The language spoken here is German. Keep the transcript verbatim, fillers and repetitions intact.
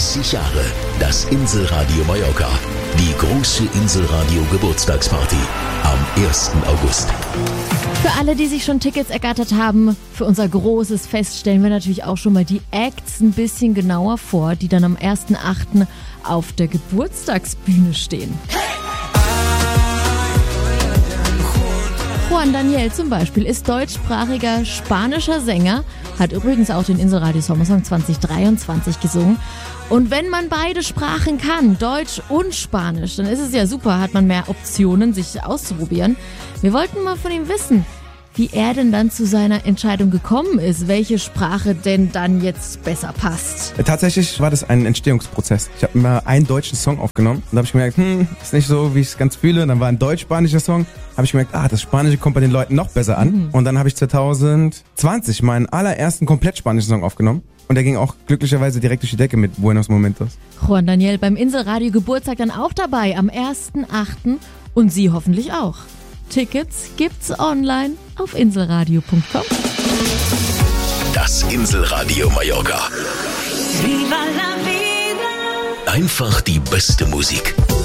dreißig Jahre das Inselradio Mallorca. Die große Inselradio Geburtstagsparty am ersten August. Für alle, die sich schon Tickets ergattert haben, für unser großes Fest stellen wir natürlich auch schon mal die Acts ein bisschen genauer vor, die dann am ersten achten auf der Geburtstagsbühne stehen. Juan Daniel zum Beispiel ist deutschsprachiger spanischer Sänger, hat übrigens auch den Inselradio Sommersong zwanzig dreiundzwanzig gesungen. Und wenn man beide Sprachen kann, Deutsch und Spanisch, dann ist es ja super, hat man mehr Optionen, sich auszuprobieren. Wir wollten mal von ihm wissen, wie er denn dann zu seiner Entscheidung gekommen ist, welche Sprache denn dann jetzt besser passt. Tatsächlich war das ein Entstehungsprozess. Ich habe immer einen deutschen Song aufgenommen und da habe ich gemerkt, hm, ist nicht so, wie ich es ganz fühle. Dann war ein deutsch-spanischer Song, habe ich gemerkt, ah, das Spanische kommt bei den Leuten noch besser an. Mhm. Und dann habe ich zwanzig zwanzig meinen allerersten komplett spanischen Song aufgenommen. Und der ging auch glücklicherweise direkt durch die Decke mit Buenos Momentos. Juan Daniel beim Inselradio Geburtstag dann auch dabei am ersten achten und Sie hoffentlich auch. Tickets gibt's online auf inselradio punkt com. Das Inselradio Mallorca. Viva la vida. Einfach die beste Musik.